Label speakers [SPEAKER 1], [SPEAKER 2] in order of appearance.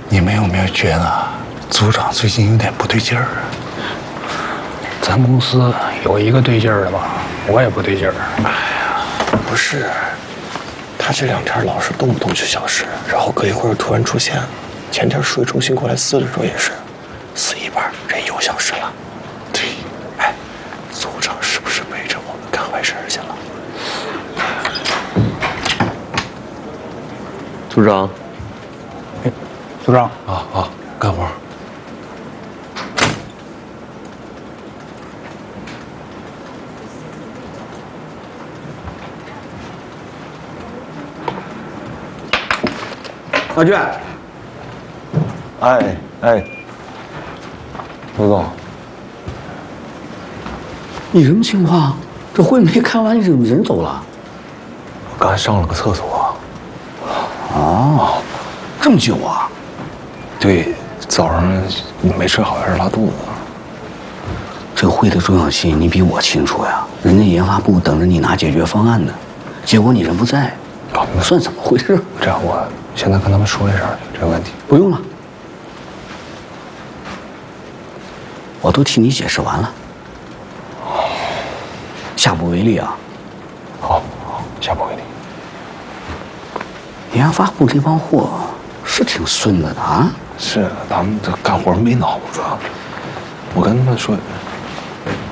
[SPEAKER 1] 你们有没有觉得组长最近有点不对劲儿啊？咱公司有一个对劲儿的吧，我也不对劲儿。
[SPEAKER 2] 哎呀，不是，他这2天老是动不动就消失，然后隔一会儿突然出现。前天数据中心过来撕的时候也是，撕一半人又消失了。
[SPEAKER 1] 对，
[SPEAKER 2] 哎，组长是不是背着我们干坏事去了？
[SPEAKER 3] 组长，
[SPEAKER 1] 哎，组长
[SPEAKER 3] 啊，干活。
[SPEAKER 4] 马俊，
[SPEAKER 3] 哎，刘总，
[SPEAKER 4] 你什么情况？这会没开完，你怎么人走了？
[SPEAKER 3] 我刚上了个厕所。
[SPEAKER 4] 哦，这么久啊？
[SPEAKER 3] 对，早上没吃好，有点拉肚子。
[SPEAKER 4] 这个会的重要性你比我清楚呀。人家研发部等着你拿解决方案呢，结果你人不在，算怎么回事？
[SPEAKER 3] 这样，我现在跟他们说一声这个问题。
[SPEAKER 4] 不用了，我都替你解释完了，下不为例啊。
[SPEAKER 3] 好，下不为例。
[SPEAKER 4] 研发部这帮货是挺孙子的啊。
[SPEAKER 3] 是，他们这干活没脑子。我跟他们说。